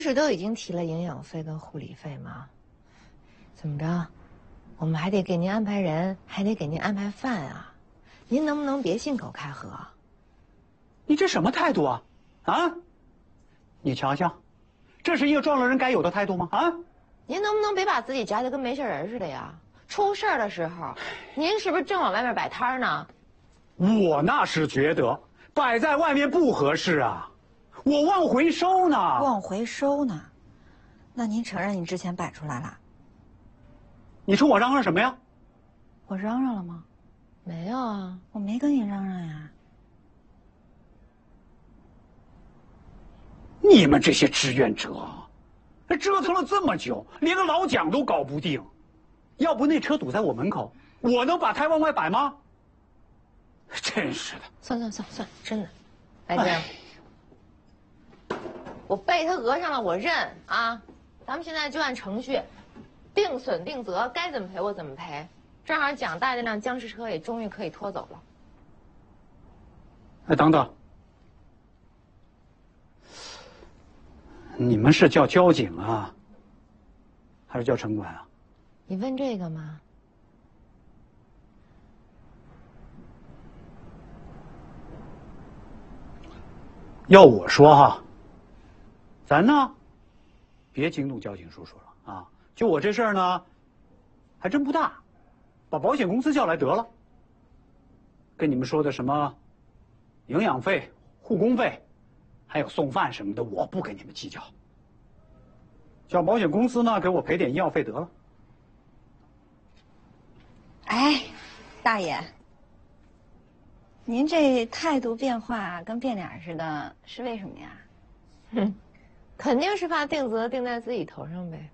不是都已经提了营养费跟护理费吗？怎么着，我们还得给您安排人，还得给您安排饭啊！您能不能别信口开河？ 你这什么态度啊？啊？你瞧瞧，这是一个撞了人该有的态度吗？啊？ 您能不能别把自己夹得跟没事人似的呀？出事儿的时候，您是不是正往外面摆摊呢？ 我那是觉得摆在外面不合适啊。我往回收呢。 往回收呢？那您承认你之前摆出来了？ 你说我嚷嚷什么呀？ 我嚷嚷了吗？ 没有啊， 我没跟你嚷嚷呀。 你们这些志愿者，折腾了这么久，连个老蒋都搞不定。要不那车堵在我门口，我能把胎往外摆吗？真是的。 算，真的，白静。我被他讹上了，我认啊！咱们现在就按程序，定损定责，该怎么赔我怎么赔。正好蒋大这辆僵尸车也终于可以拖走了。 哎，等等，你们是叫交警啊，还是叫城管啊？ 你问这个吗？ 要我说哈。咱呢，别惊动交警叔叔了啊！就我这事儿呢，还真不大，把保险公司叫来得了。跟你们说的什么营养费、护工费，还有送饭什么的，我不跟你们计较。叫保险公司呢给我赔点医药费得了。 哎，大爷，您这态度变化跟变脸似的，是为什么呀？ 哼。肯定是怕定责定在自己头上呗。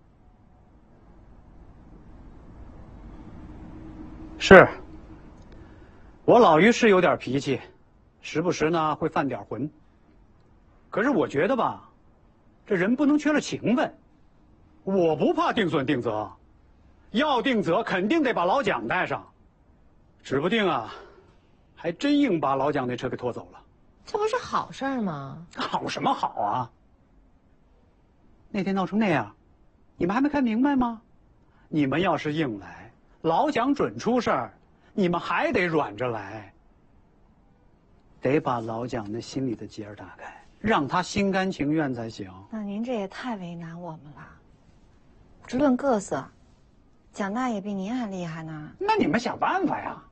是，我老于是有点脾气，时不时呢会犯点浑。可是我觉得吧，这人不能缺了情分。我不怕定损定责，要定责肯定得把老蒋带上，指不定啊，还真硬把老蒋那车给拖走了。 这不是好事吗？ 好什么好啊？那天闹成那样，你们还没看明白吗？你们要是硬来，老蒋准出事儿，你们还得软着来。得把老蒋那心里的结儿打开，让他心甘情愿才行。 那您这也太为难我们了。只论各色，蒋大爷比您还厉害呢。 那你们想办法呀。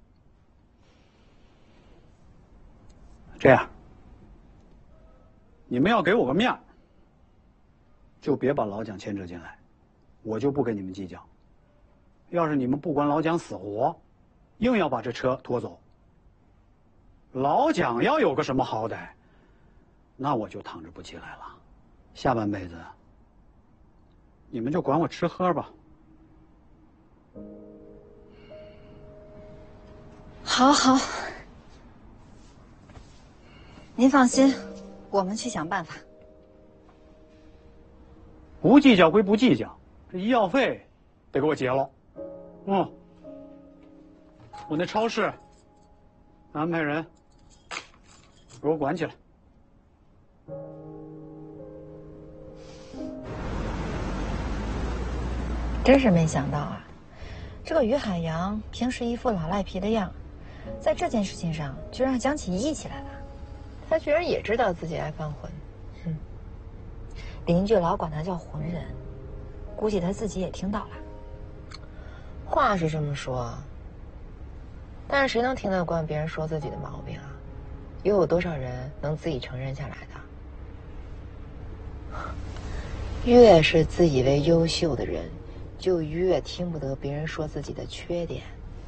这样，你们要给我个面儿。就别把老蒋牵扯进来，我就不跟你们计较。要是你们不管老蒋死活，硬要把这车拖走，老蒋要有个什么好歹，那我就躺着不起来了。下半辈子，你们就管我吃喝吧。 好，您放心，我们去想办法。 不计较归不计较，这医药费得给我结了。我那超市安排人给我管起来。 真是没想到啊，这个于海洋平时一副老赖皮的样，在这件事情上居然讲起义气来了。他居然也知道自己爱犯浑。邻居老管他叫浑人，估计他自己也听到了。话是这么说，但是谁能听得惯别人说自己的毛病啊？又有多少人能自己承认下来的？越是自以为优秀的人，就越听不得别人说自己的缺点。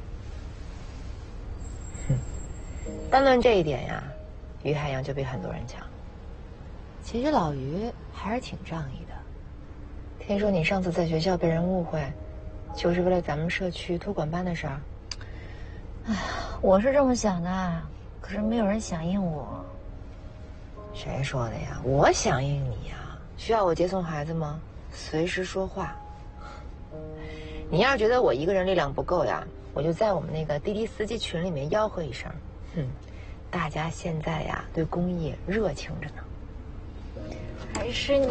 单论这一点呀，于海洋就比很多人强。其实老于还是挺仗义的。听说你上次在学校被人误会，就是为了咱们社区托管班的事儿。 哎，我是这么想的，可是没有人响应我。 谁说的呀？我响应你呀！需要我接送孩子吗？随时说话。你要是觉得我一个人力量不够呀，我就在我们那个滴滴司机群里面吆喝一声。大家现在呀对公益热情着呢。 还是你。